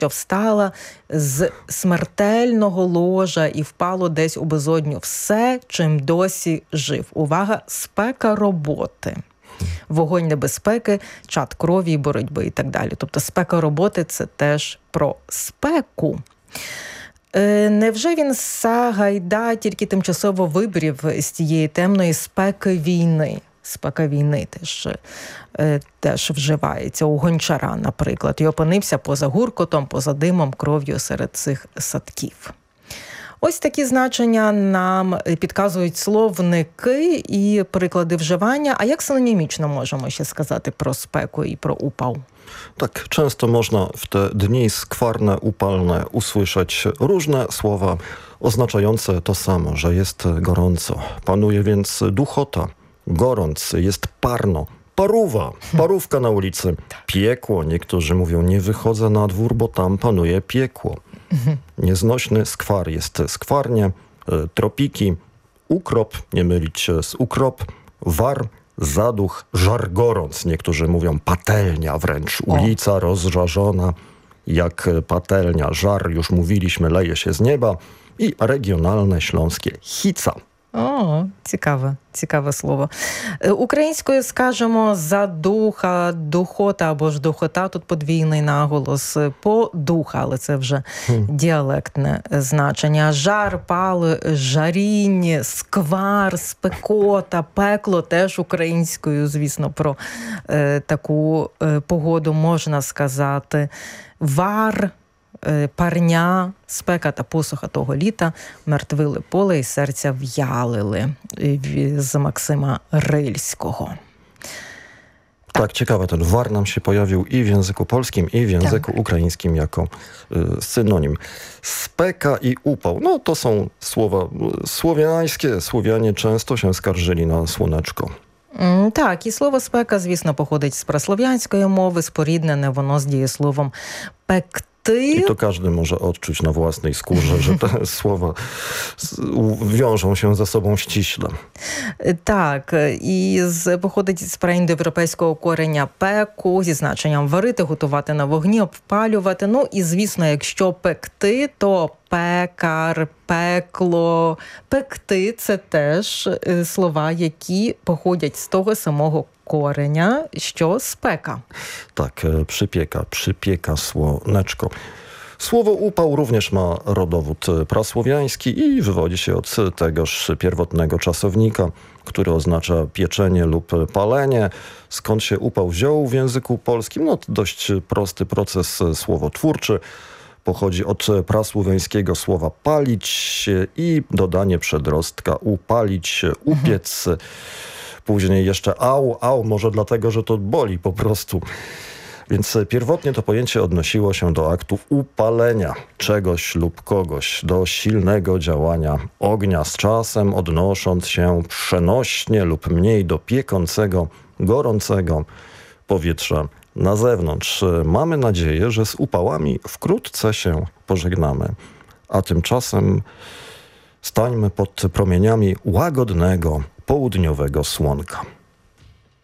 що встала з смертельного ложа і впало десь у безодню все, чим досі жив. Увага, спека роботи. Вогонь небезпеки, чад крові і боротьби і так далі. Тобто спека роботи – це теж про спеку. Невже він Сагайда тільки тимчасово вибрів з тієї темної спеки війни? Спека війни теж вживається у Гончара, наприклад, і опинився поза гуркотом, поза димом, кров'ю серед цих садків. Ось такі значення нам підказують словники і приклади вживання. А як синонімічно можемо ще сказати про спеку i про upał? Tak, często można w te dni skwarne, upalne usłyszeć różne słowa oznaczające to samo, że jest gorąco. Panuje więc duchota, gorąc, jest parno, parówa, parówka na ulicy, piekło. Niektórzy mówią, nie wychodzę na dwór, bo tam panuje piekło. Nieznośny skwar jest skwarnie, tropiki, ukrop, nie mylić się z ukrop, war, zaduch, żar gorąc. Niektórzy mówią patelnia wręcz, ulica rozżarzona jak patelnia. Żar, już mówiliśmy, leje się z nieba. I regionalne śląskie hica. О, цікаве слово. Українською скажемо задуха, духота або ж духота, тут подвійний наголос, подуха, але це вже діалектне значення. Жар, пал, жарінь, сквар, спекота, пекло теж українською, звісно, про таку погоду можна сказати. Вар, парня, спека та посуха того літа мертвили поле і серця в'ялили з Максима Рильського. Tak, ciekawe, ten war nam się pojawił i w języku polskim, i w języku ukraińskim jako synonim. Speka i upał, no to są słowa słowiańskie. Słowianie często się skarżyli na słoneczko. Так, і слово спека, звісно, походить з праслов'янської мови, споріднене воно з дієсловом пекти. I to każdy może odczuć na własnej skórze, że te słowa wiążą się ze sobą ściśle. Так, і походить з праіндоєвропейського кореня пеку, зі значенням варити, готувати на вогні, обпалювати. Ну і, звісно, якщо пекти, то пекар, пекло. Пекти – це теж слова, які походять з того самого кореня, що спека. Tak, przypieka słoneczko. Słowo upał również ma rodowód prasłowiański i wywodzi się od tegoż pierwotnego czasownika, który oznacza pieczenie lub palenie. Skąd się upał wziął w języku polskim? No, to dość prosty proces słowotwórczy. Pochodzi od prasłowiańskiego słowa palić i dodanie przedrostka upalić, upiec. Później jeszcze au, może dlatego, że to boli po prostu. Więc pierwotnie to pojęcie odnosiło się do aktów upalenia czegoś lub kogoś, do silnego działania ognia, z czasem odnosząc się przenośnie lub mniej do piekącego, gorącego powietrza na zewnątrz. Mamy nadzieję, że z upałami wkrótce się pożegnamy, a tymczasem stańmy pod promieniami łagodnego, południowego słonka.